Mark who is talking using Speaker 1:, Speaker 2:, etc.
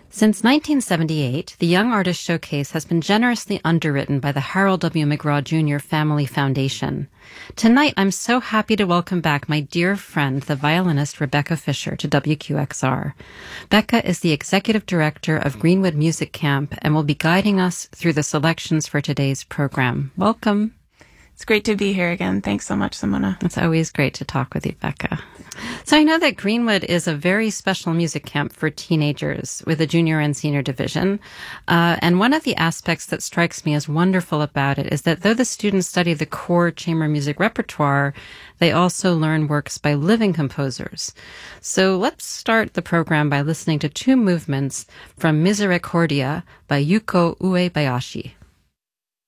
Speaker 1: Since 1978, the Young Artist Showcase has been generously underwritten by the Harold W. McGraw Jr. Family Foundation. Tonight, I'm so happy to welcome back my dear friend, the violinist Rebecca Fisher, to WQXR. Becca is the executive director of Greenwood Music Camp and will be guiding us through the selections for today's program. Welcome.
Speaker 2: It's great to be here again. Thanks so much, Simona.
Speaker 1: It's always great to talk with you, Becca. So I know that Greenwood is a very special music camp for teenagers with a junior and senior division. And one of the aspects that strikes me as wonderful about it is that though the students study the core chamber music repertoire, they also learn works by living composers. So let's start the program by listening to two movements from Misericordia by Yuko Uebayashi.